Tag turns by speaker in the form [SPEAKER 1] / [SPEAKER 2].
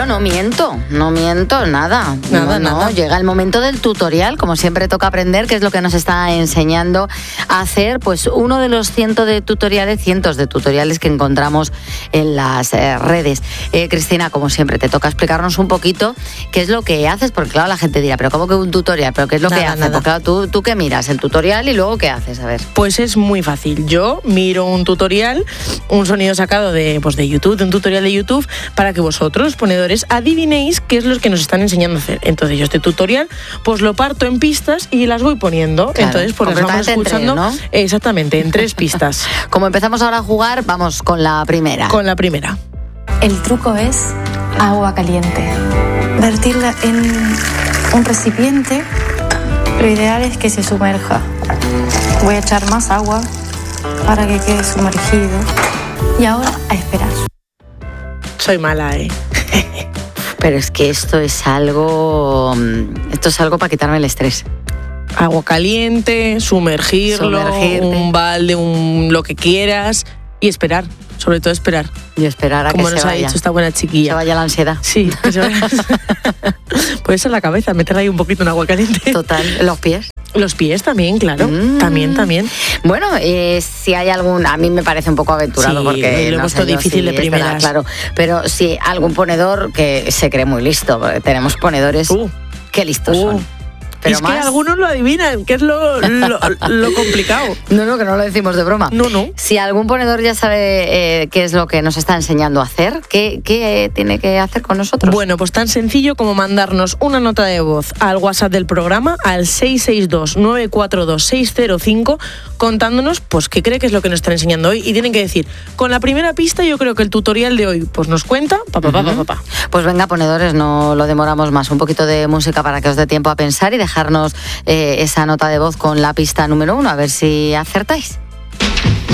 [SPEAKER 1] no miento, nada.
[SPEAKER 2] Nada.
[SPEAKER 1] Llega el momento del tutorial, como siempre toca aprender, que es lo que nos está enseñando a hacer, pues uno de los cientos de tutoriales que encontramos en las redes. Cristina, como siempre, te toca explicarnos un poquito qué es lo que haces, porque claro, la gente dirá, pero ¿cómo que un tutorial? ¿Pero qué es lo que haces? Porque claro, ¿tú qué miras? ¿El tutorial y luego qué haces? A ver.
[SPEAKER 2] Pues es muy fácil. Yo miro un tutorial, un sonido sacado de YouTube, de un tutorial de YouTube, para que vosotros, ponedores, adivinéis qué es lo que nos están enseñando a hacer. Entonces yo este tutorial pues lo parto en pistas y las voy poniendo.
[SPEAKER 1] Claro,
[SPEAKER 2] entonces pues las vamos escuchando.
[SPEAKER 1] ¿no?
[SPEAKER 2] Exactamente, en 3 pistas.
[SPEAKER 1] Como empezamos ahora a jugar, vamos con la primera.
[SPEAKER 3] El truco es agua caliente. Vertirla en un recipiente. Lo ideal es que se sumerja. Voy a echar más agua para que quede sumergido. Y ahora a esperar.
[SPEAKER 2] Soy mala,
[SPEAKER 1] Pero es que esto es algo para quitarme el estrés.
[SPEAKER 2] Agua caliente, sumergirlo, un balde, lo que quieras y esperar. Sobre todo esperar.
[SPEAKER 1] Y esperar a
[SPEAKER 2] como
[SPEAKER 1] que se vaya.
[SPEAKER 2] Como nos ha dicho esta buena chiquilla.
[SPEAKER 1] Se vaya la ansiedad.
[SPEAKER 2] Sí, que se vaya. Puede ser la cabeza, meterle ahí un poquito en agua caliente.
[SPEAKER 1] Total. ¿Los pies?
[SPEAKER 2] Los pies también, claro. También.
[SPEAKER 1] Bueno, si hay algún... A mí me parece un poco aventurado,
[SPEAKER 2] sí,
[SPEAKER 1] porque
[SPEAKER 2] lo he puesto difícil de primeras.
[SPEAKER 1] Claro, pero si algún ponedor que se cree muy listo, porque tenemos ponedores que listos son. Pero
[SPEAKER 2] es que algunos lo adivinan, que es lo complicado.
[SPEAKER 1] No, que no lo decimos de broma.
[SPEAKER 2] No.
[SPEAKER 1] Si algún ponedor ya sabe qué es lo que nos está enseñando a hacer, ¿qué tiene que hacer con nosotros?
[SPEAKER 2] Bueno, pues tan sencillo como mandarnos una nota de voz al WhatsApp del programa, al 662-942-605, contándonos pues qué cree que es lo que nos están enseñando hoy. Y tienen que decir, con la primera pista yo creo que el tutorial de hoy pues nos cuenta,
[SPEAKER 1] Pues venga, ponedores, no lo demoramos más. Un poquito de música para que os dé tiempo a pensar y dejarnos esa nota de voz con la pista número 1, a ver si acertáis.